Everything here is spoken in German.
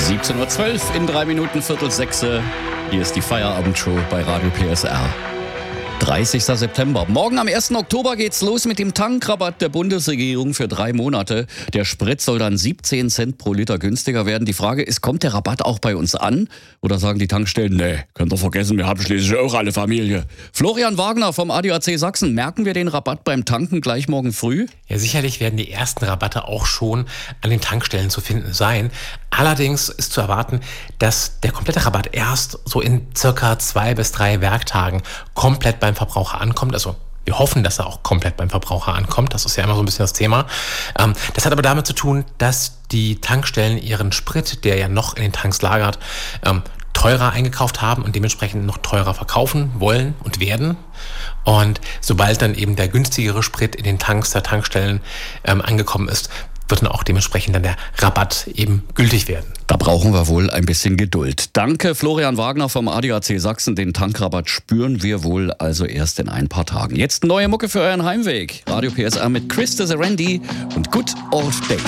17:12 Uhr in 3 Minuten, Viertel 6. Hier ist die Feierabendshow bei Radio PSR. 30. September. Morgen am 1. Oktober geht's los mit dem Tankrabatt der Bundesregierung für 3 Monate. Der Sprit soll dann 17 Cent pro Liter günstiger werden. Die Frage ist, kommt der Rabatt auch bei uns an? Oder sagen die Tankstellen, nee, könnt ihr vergessen, wir haben schließlich auch alle Familie. Florian Wagner vom ADAC Sachsen, merken wir den Rabatt beim Tanken gleich morgen früh? Ja, sicherlich werden die ersten Rabatte auch schon an den Tankstellen zu finden sein. Allerdings ist zu erwarten, dass der komplette Rabatt erst so in circa 2 bis 3 Werktagen komplett beim Verbraucher ankommt. Also wir hoffen, dass er auch komplett beim Verbraucher ankommt. Das ist ja immer so ein bisschen das Thema. Das hat aber damit zu tun, dass die Tankstellen ihren Sprit, der ja noch in den Tanks lagert, teurer eingekauft haben und dementsprechend noch teurer verkaufen wollen und werden. Und sobald dann eben der günstigere Sprit in den Tanks der Tankstellen angekommen ist, wird dann auch dementsprechend dann der Rabatt eben gültig werden. Da brauchen wir wohl ein bisschen Geduld. Danke, Florian Wagner vom ADAC Sachsen. Den Tankrabatt spüren wir wohl also erst in ein paar Tagen. Jetzt neue Mucke für euren Heimweg. Radio PSR mit Chris de Serendi und Good Old Days.